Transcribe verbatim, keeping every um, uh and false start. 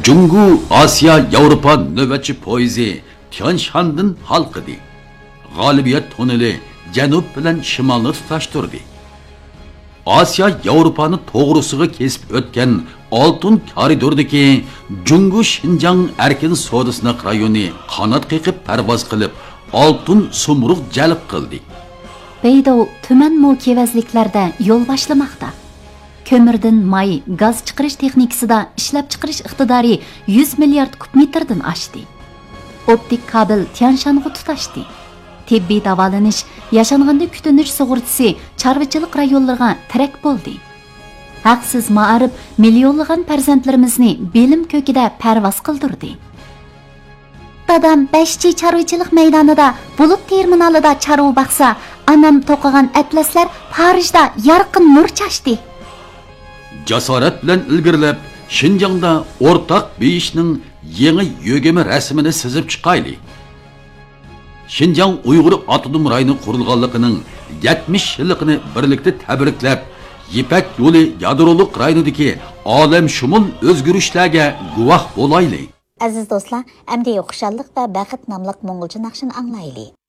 Jungu Asiya Yevropa nöbetçi poyezi Tianshan'dan halkıdı. Galibiyet toneli Janub bilen Şimalını tutaştırdı. Asiya Yevropa'nı toğrusuga kesip ötken altın koridordaki Jungu Şinjan erkin sodasına rayoni kanat kekip pervaz kılıp altın sumruq jalb kıldı. Beydov tümen mukevezliklerde yol başlamakta. Kömürden may, gaz çıkarış texnikasida ishlab chiqarish iqtidori yuz milliard kubmetrdan oshdi. Optik kabel Tianshanga tutashdi. Tibbiy davolanish, yashanganda kutinish sug'urtasi chorvachilik rayonlariga tirak bo'ldi. Haqsiz ma'arif millionlagan farzandlarimizni bilim ko'kida parvoz qildirdi. Dadam beşçi chorvachilik maydonida bulut terminalida chorva baqsa, anam to'qigan atlaslar Parijda yorqin nur chashdi. Jasorat bilan ilgirlab, Şinjan'da ortak beyishning yangi yögemi rasmini sizib chiqayli. Şinjan Uyg'ur Avtonom rayoni qurilganligining yetmish yilligini birlikda tabriklab, Yipak yo'li yadroliq rayonidagi olamshumul o'zgarishlarga guvoh bo'laylik. Aziz do'stlar, amdi xushallik va baxt nomli mo'ng'ulcha naqshini anglaylik.